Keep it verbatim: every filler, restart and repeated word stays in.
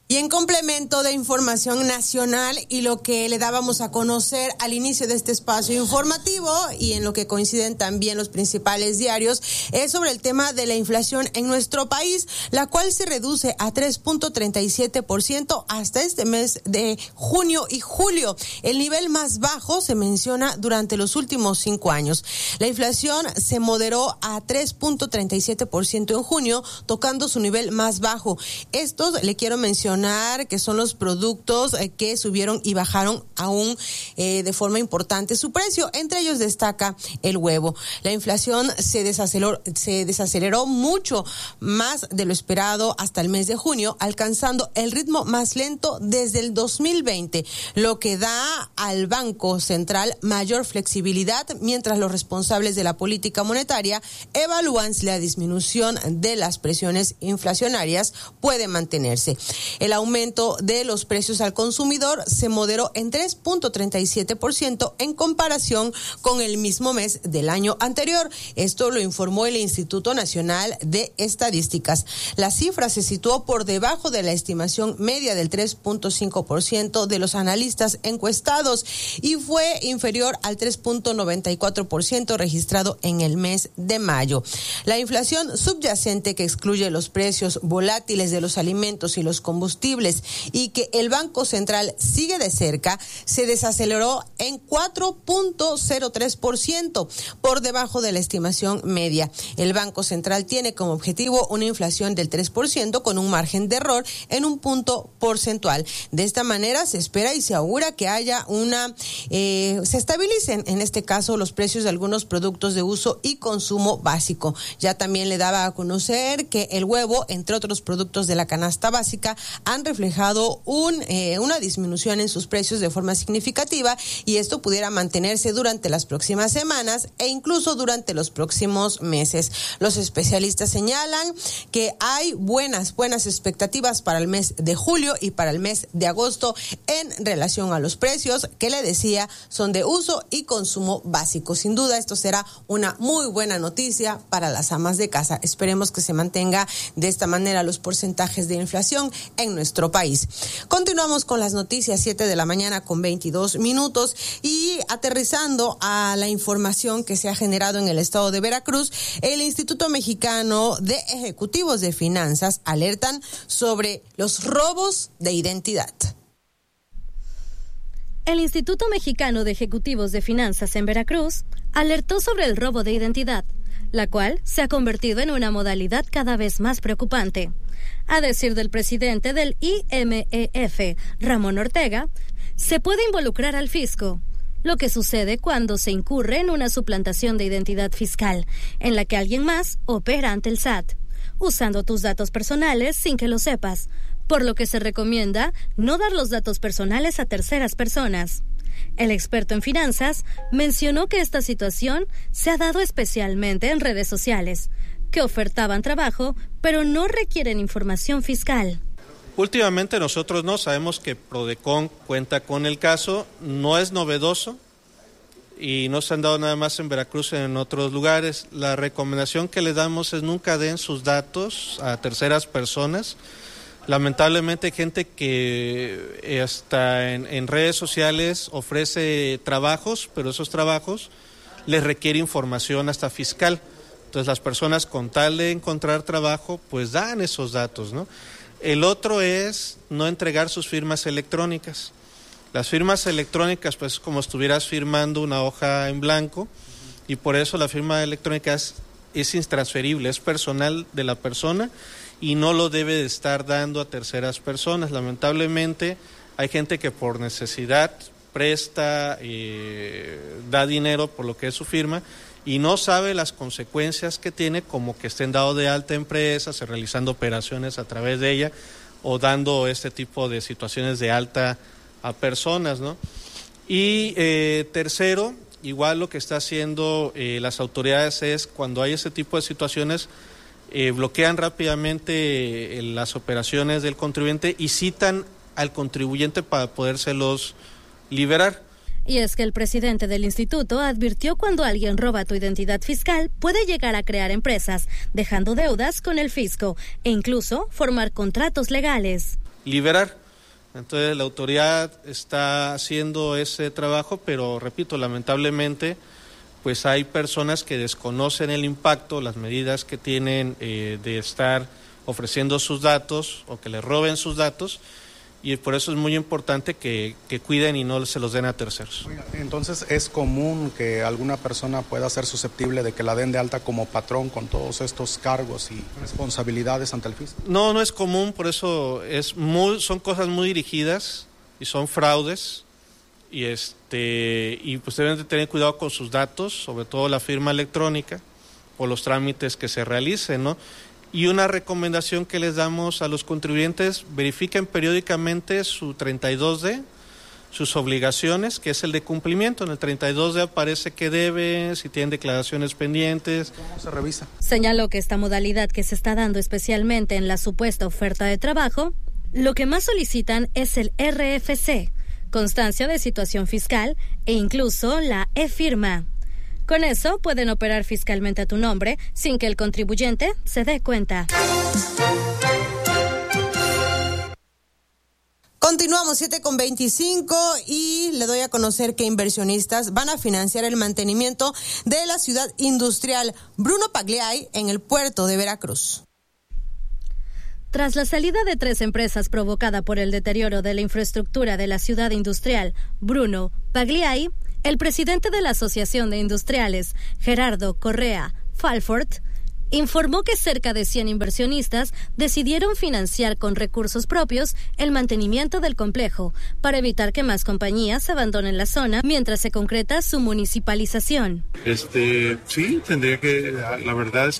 Y en complemento de información nacional y lo que le dábamos a conocer al inicio de este espacio informativo y en lo que coinciden también los principales diarios, es sobre el tema de la inflación en nuestro país, la cual se reduce a tres punto treinta y siete por ciento hasta este mes de junio y julio, el nivel más bajo se menciona durante los últimos cinco años. La inflación se moderó a tres punto treinta y siete por ciento en junio, tocando su nivel más bajo. Estos le quiero mencionar que son los productos eh, que subieron y bajaron aún eh, de forma importante su precio. Entre ellos destaca el huevo. La inflación se desaceleró, se desaceleró mucho más de lo esperado hasta el mes de junio, alcanzando el ritmo más lento desde el dos mil veinte, lo que da al Banco Central mayor flexibilidad, mientras los responsables de la política monetaria evalúan si la disminución de las presiones inflacionarias puede mantenerse. El aumento de los precios al consumidor se moderó en tres punto treinta y siete por ciento en comparación con el mismo mes del año anterior. Esto lo informó el Instituto Nacional de Estadísticas. La cifra se situó por debajo de la estimación media del tres punto cinco por ciento de los analistas encuestados y fue inferior al tres punto noventa y cuatro por ciento registrado en el mes de mayo. La inflación subyacente, que excluye los precios volátiles de los alimentos y los combustibles y que el Banco Central sigue de cerca, se desaceleró en cuatro punto cero tres por ciento, por debajo de la estimación media. El Banco Central tiene como objetivo una inflación del tres por ciento con un margen de error en un punto porcentual. De esta manera se espera y se augura que haya una, eh, se estabilicen en este caso los precios de algunos productos de uso y consumo básico. Ya también le daba a conocer que el huevo, entre otros productos de la canasta básica, han reflejado un, eh, una disminución en sus precios de forma significativa y esto pudiera mantenerse durante las próximas semanas e incluso durante los próximos meses. Los especialistas señalan que hay buenas, buenas expectativas para el mes de julio y para el mes de agosto en relación a los precios que le decía son de uso y consumo básico. Sin duda esto será una muy buena noticia para las amas de casa. Esperemos que se mantenga de esta manera los porcentajes de inflación en nuestro país. Continuamos con las noticias, siete de la mañana con veintidós minutos, y aterrizando a la información que se ha generado en el estado de Veracruz, el Instituto Mexicano de Ejecutivos de Finanzas alertan sobre los robos de identidad. El Instituto Mexicano de Ejecutivos de Finanzas en Veracruz alertó sobre el robo de identidad, la cual se ha convertido en una modalidad cada vez más preocupante. A decir del presidente del I M E F, Ramón Ortega, se puede involucrar al fisco, lo que sucede cuando se incurre en una suplantación de identidad fiscal, en la que alguien más opera ante el S A T, usando tus datos personales sin que lo sepas, por lo que se recomienda no dar los datos personales a terceras personas. El experto en finanzas mencionó que esta situación se ha dado especialmente en redes sociales, que ofertaban trabajo, pero no requieren información fiscal. Últimamente nosotros no sabemos que Prodecon cuenta con el caso, no es novedoso y no se han dado nada más en Veracruz, en otros lugares. La recomendación que les damos es nunca den sus datos a terceras personas. Lamentablemente hay gente que hasta en, en redes sociales ofrece trabajos, pero esos trabajos les requiere información hasta fiscal. Entonces las personas con tal de encontrar trabajo, pues dan esos datos, ¿no? El otro es no entregar sus firmas electrónicas. Las firmas electrónicas, pues es como estuvieras firmando una hoja en blanco y por eso la firma electrónica es, es intransferible, es personal de la persona y no lo debe de estar dando a terceras personas. Lamentablemente hay gente que por necesidad presta, eh, da dinero por lo que es su firma y no sabe las consecuencias que tiene, como que estén dado de alta empresas, realizando operaciones a través de ella o dando este tipo de situaciones de alta a personas, ¿no? Y eh, tercero, igual lo que está haciendo eh, las autoridades es cuando hay ese tipo de situaciones, eh, bloquean rápidamente eh, las operaciones del contribuyente y citan al contribuyente para podérselos liberar. Y es que el presidente del instituto advirtió cuando alguien roba tu identidad fiscal puede llegar a crear empresas, dejando deudas con el fisco e incluso formar contratos legales. liberar. Entonces la autoridad está haciendo ese trabajo, pero repito, lamentablemente pues hay personas que desconocen el impacto, las medidas que tienen eh, de estar ofreciendo sus datos o que les roben sus datos, y por eso es muy importante que, que cuiden y no se los den a terceros. Entonces, ¿es común que alguna persona pueda ser susceptible de que la den de alta como patrón con todos estos cargos y responsabilidades ante el fisco? No, no es común, por eso es muy, son cosas muy dirigidas y son fraudes, y este y pues deben de tener cuidado con sus datos, sobre todo la firma electrónica o los trámites que se realicen, ¿no? Y una recomendación que les damos a los contribuyentes: verifiquen periódicamente su treinta y dos D, sus obligaciones, que es el de cumplimiento. En el treinta y dos D aparece que debe, si tienen declaraciones pendientes. ¿Cómo se revisa? Señaló que esta modalidad que se está dando especialmente en la supuesta oferta de trabajo, lo que más solicitan es el R F C, constancia de situación fiscal, e incluso la e-firma. Con eso pueden operar fiscalmente a tu nombre sin que el contribuyente se dé cuenta. Continuamos siete con veinticinco y le doy a conocer que inversionistas van a financiar el mantenimiento de la ciudad industrial Bruno Pagliai en el puerto de Veracruz. Tras la salida de tres empresas provocada por el deterioro de la infraestructura de la ciudad industrial Bruno Pagliai, el presidente de la Asociación de Industriales, Gerardo Correa Falford, informó que cerca de cien inversionistas decidieron financiar con recursos propios el mantenimiento del complejo para evitar que más compañías abandonen la zona mientras se concreta su municipalización. Este, sí, tendría que, la verdad es